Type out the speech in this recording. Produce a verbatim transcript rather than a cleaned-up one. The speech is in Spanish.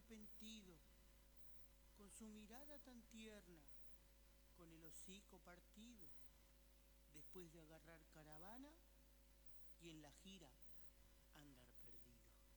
arrepentido, con su mirada tan tierna, con el hocico partido, después de agarrar caravana,